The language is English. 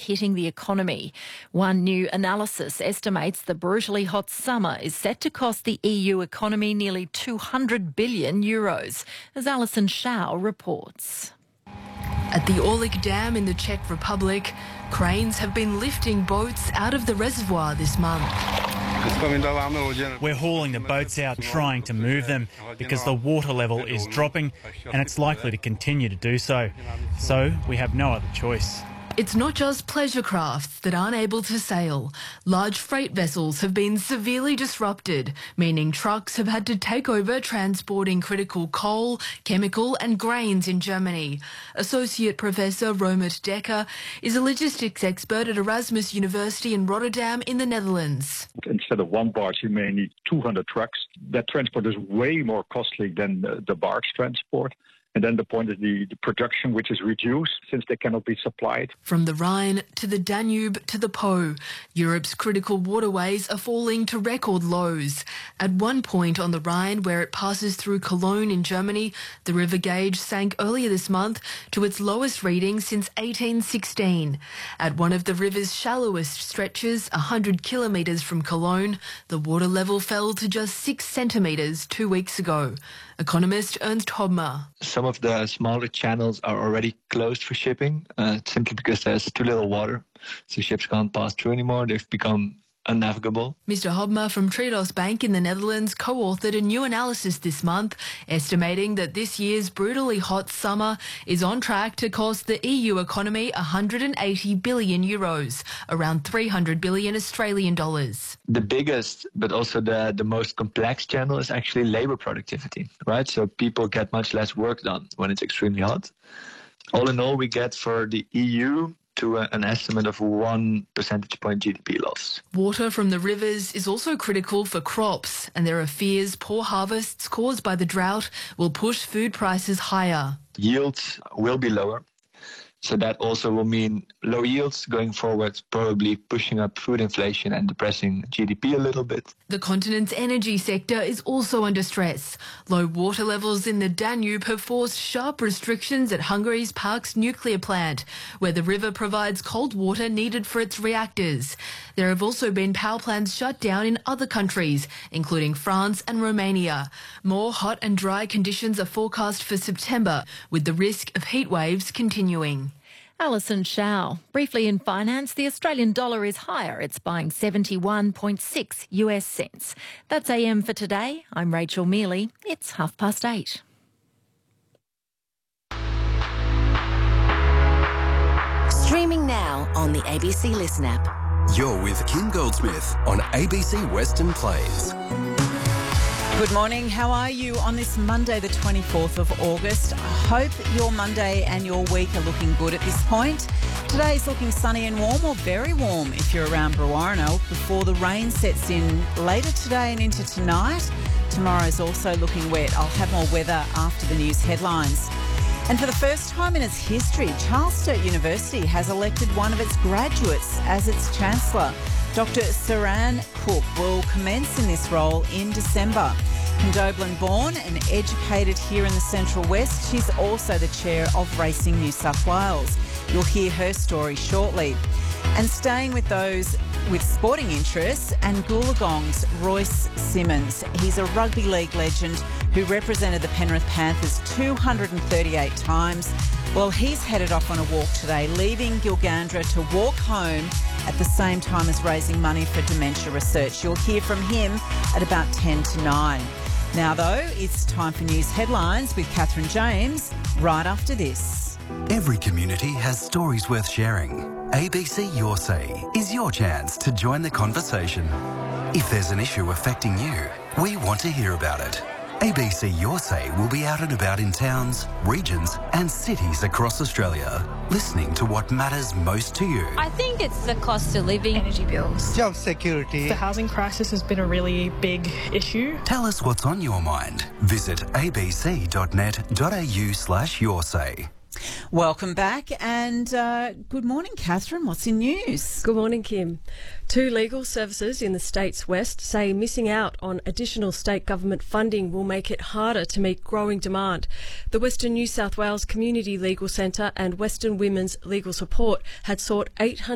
hitting the economy. One new analysis estimates the brutally hot summer is set to cost the EU economy nearly €200 billion, as Alison Shao reports. At the Orlik Dam in the Czech Republic, cranes have been lifting boats out of the reservoir this month. We're hauling the boats out trying to move them because the water level is dropping and it's likely to continue to do so. So we have no other choice. It's not just pleasure crafts that aren't able to sail. Large freight vessels have been severely disrupted, meaning trucks have had to take over transporting critical coal, chemical and grains in Germany. Associate Professor Romert Dekker is a logistics expert at Erasmus University in Rotterdam in the Netherlands. Instead of one barge, you may need 200 trucks. That transport is way more costly than the barge transport. And then the point is the production, which is reduced since they cannot be supplied. From the Rhine to the Danube to the Po, Europe's critical waterways are falling to record lows. At one point on the Rhine, where it passes through Cologne in Germany, the river gauge sank earlier this month to its lowest reading since 1816. At one of the river's shallowest stretches, 100 kilometres from Cologne, the water level fell to just 6 centimetres 2 weeks ago. Economist Ernst Hobmer. Some of the smaller channels are already closed for shipping, simply because there's too little water, so ships can't pass through anymore. They've become unnavigable. Mr. Hobmer from Triodos Bank in the Netherlands co-authored a new analysis this month, estimating that this year's brutally hot summer is on track to cost the EU economy €180 billion, around 300 billion Australian dollars. The biggest, but also the most complex channel is actually labor productivity, right? So people get much less work done when it's extremely hot. All in all, we get for the EU to an estimate of 1 percentage point GDP loss. Water from the rivers is also critical for crops, and there are fears poor harvests caused by the drought will push food prices higher. Yields will be lower. So that also will mean low yields going forward, probably pushing up food inflation and depressing GDP a little bit. The continent's energy sector is also under stress. Low water levels in the Danube have forced sharp restrictions at Hungary's Parks nuclear plant, where the river provides cold water needed for its reactors. There have also been power plants shut down in other countries, including France and Romania. More hot and dry conditions are forecast for September, with the risk of heat waves continuing. Alison Shao. Briefly in finance, the Australian dollar is higher. It's buying 71.6 US cents. That's AM for today. I'm Rachel Mealy. It's 8:30. Streaming now on the ABC Listen app. You're with Kim Goldsmith on ABC Western Plains. Good morning. How are you on this Monday, the 24th of August? I hope your Monday and your week are looking good at this point. Today's looking sunny and warm, or very warm if you're around Brewarrina, before the rain sets in later today and into tonight. Tomorrow's also looking wet. I'll have more weather after the news headlines. And for the first time in its history, Charles Sturt University has elected one of its graduates as its Chancellor. Dr. Saran Cook will commence in this role in December. Condobolin born and educated here in the Central West, she's also the chair of Racing New South Wales. You'll hear her story shortly. And staying with those with sporting interests, and Goolagong's Royce Simmons. He's a rugby league legend who represented the Penrith Panthers 238 times. Well, he's headed off on a walk today, leaving Gilgandra to walk home at the same time as raising money for dementia research. You'll hear from him at about 10 to 9. Now, though, it's time for news headlines with Catherine James right after this. Every community has stories worth sharing. ABC Your Say is your chance to join the conversation. If there's an issue affecting you, we want to hear about it. ABC Your Say will be out and about in towns, regions and cities across Australia, listening to what matters most to you. I think it's the cost of living, energy bills, job security. The housing crisis has been a really big issue. Tell us what's on your mind. Visit abc.net.au/yoursay. Welcome back and good morning, Catherine. What's in news? Good morning, Kim. 2 legal services in the state's west say missing out on additional state government funding will make it harder to meet growing demand. The Western New South Wales Community Legal Centre and Western Women's Legal Support had sought $800